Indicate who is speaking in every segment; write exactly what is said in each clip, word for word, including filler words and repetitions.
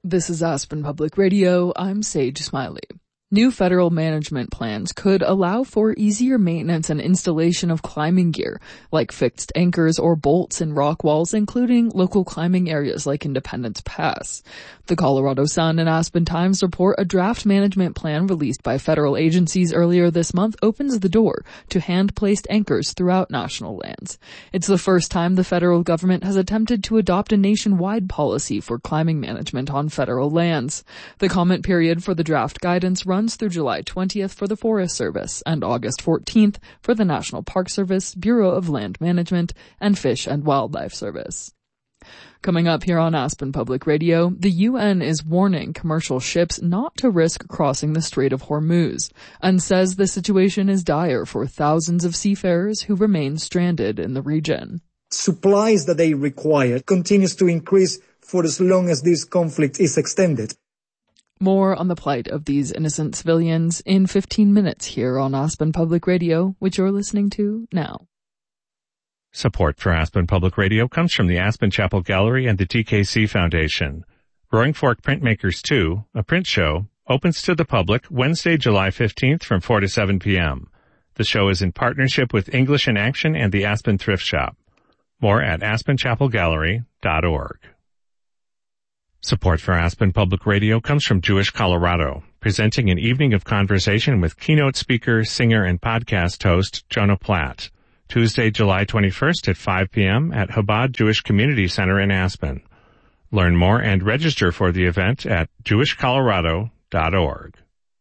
Speaker 1: This is Aspen Public Radio. I'm Sage Smiley. New federal management plans could allow for easier maintenance and installation of climbing gear, like fixed anchors or bolts in rock walls, including local climbing areas like Independence Pass. The Colorado Sun and Aspen Times report a draft management plan released by federal agencies earlier this month opens the door to hand-placed anchors throughout national lands. It's the first time the federal government has attempted to adopt a nationwide policy for climbing management on federal lands. The comment period for the draft guidance runs runs through July twentieth for the Forest Service and August fourteenth for the National Park Service, Bureau of Land Management, and Fish and Wildlife Service. Coming up here on Aspen Public Radio, the U N is warning commercial ships not to risk crossing the Strait of Hormuz and says the situation is dire for thousands of seafarers who remain stranded in the region.
Speaker 2: Supplies that they require continues to increase for as long as this conflict is extended.
Speaker 1: More on the plight of these innocent civilians in fifteen minutes here on Aspen Public Radio, which you're listening to now.
Speaker 3: Support for Aspen Public Radio comes from the Aspen Chapel Gallery and the T K C Foundation. Roaring Fork Printmakers two, a print show, opens to the public Wednesday, July fifteenth from four to seven p.m. The show is in partnership with English in Action and the Aspen Thrift Shop. More at aspen chapel gallery dot org. Support for Aspen Public Radio comes from Jewish Colorado, presenting an evening of conversation with keynote speaker, singer, and podcast host Jonah Platt, Tuesday, July twenty-first at five p.m. at Chabad Jewish Community Center in Aspen. Learn more and register for the event at jewish colorado dot org.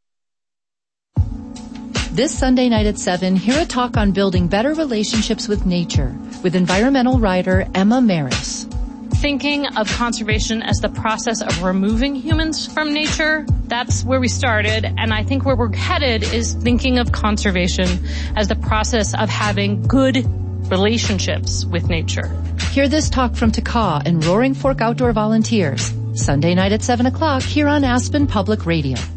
Speaker 4: This Sunday night at seven, hear a talk on building better relationships with nature with environmental writer Emma Maris.
Speaker 5: Thinking of conservation as the process of removing humans from nature, that's where we started. And I think where we're headed is thinking of conservation as the process of having good relationships with nature.
Speaker 4: Hear this talk from T C A and Roaring Fork Outdoor Volunteers, Sunday night at seven o'clock here on Aspen Public Radio.